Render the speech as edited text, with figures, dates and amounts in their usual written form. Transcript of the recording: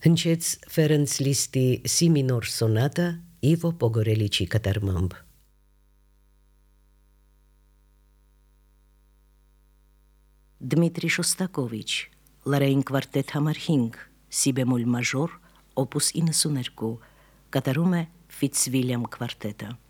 Հնչեց Ֆերենց Լիստի Սի մինոր սոնատը Իվո Պոգորելիչի կատարմամբ։ Դմիտրի Շոստակովիչ, Լարային կվարտետ համար 5, Սի բեմոլ մաժոր, օպուս 92, կատարում է Ֆիցվիլյամ կվարտետը։